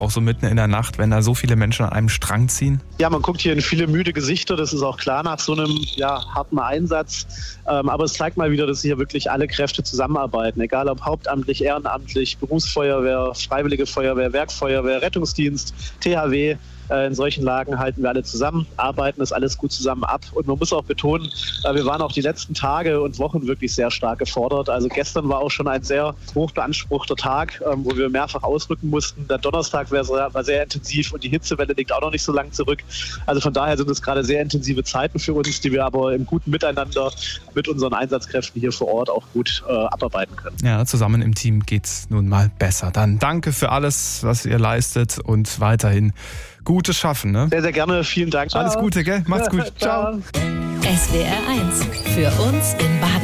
Auch so mitten in der Nacht, wenn da so viele Menschen an einem Strang ziehen? Ja, man guckt hier in viele müde Gesichter, das ist auch klar nach so einem harten Einsatz. Aber es zeigt mal wieder, dass hier wirklich alle Kräfte zusammenarbeiten, egal ob hauptamtlich, ehrenamtlich, Berufsfeuerwehr, Freiwillige Feuerwehr, Werkfeuerwehr, Rettungsdienst, THW. In solchen Lagen halten wir alle zusammen, arbeiten das alles gut zusammen ab. Und man muss auch betonen, wir waren auch die letzten Tage und Wochen wirklich sehr stark gefordert. Also gestern war auch schon ein sehr hoch beanspruchter Tag, wo wir mehrfach ausrücken mussten. Der Donnerstag war sehr intensiv und die Hitzewelle liegt auch noch nicht so lang zurück. Also von daher sind es gerade sehr intensive Zeiten für uns, die wir aber im guten Miteinander mit unseren Einsatzkräften hier vor Ort auch gut abarbeiten können. Ja, zusammen im Team geht's nun mal besser. Dann danke für alles, was ihr leistet und weiterhin Gutes schaffen. Ne? Sehr, sehr gerne. Vielen Dank. Alles Gute, gell? Macht's gut. Ciao. SWR 1 für uns in Baden.